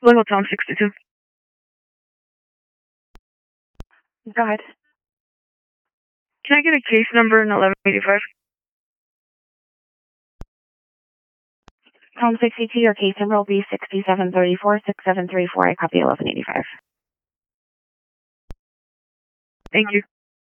Level Tom 62. Go ahead. Can I get a case number in 1185? Tom 62, your case number will be 6734-6734. I copy 1185. Thank you.